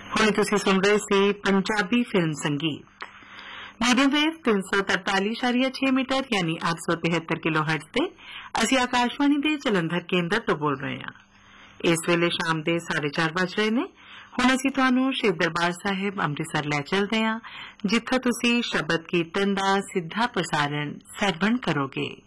ਹੁਣ ਤੁਸੀਂ ਸੁਣ ਰਹੇ ਸੀ ਪੰਜਾਬੀ ਫਿल्म संगीत मीडियम वेव 343.6 मीटर यानी 873 किलोहर्ट्ज ਤੇ ਅਸੀਂ ਆਕਾਸ਼ਵਾਣੀ ਦੇ ਜਲੰਧਰ ਕੇਂਦਰ ਤੋਂ ਬੋਲ ਰਹੇ ਹਾਂ। ਇਸ ਵੇਲੇ ਸ਼ਾਮ ਦੇ 4:30 ਵੱਜ ਰਹੇ ਨੇ। ਹੁਣ ਅਸੀਂ ਤੁਹਾਨੂੰ ਸ਼੍ਰੀ ਦਰਬਾਰ ਸਾਹਿਬ ਅੰਮ੍ਰਿਤਸਰ ਲੈ ਚੱਲਦੇ ਹਾਂ, ਜਿੱਥੋਂ ਤੁਸੀਂ ਸ਼ਬਦ ਕੀਰਤਨ ਦਾ ਸਿੱਧਾ ਪ੍ਰਸਾਰਣ ਸਰਵਣ ਕਰੋਗੇ।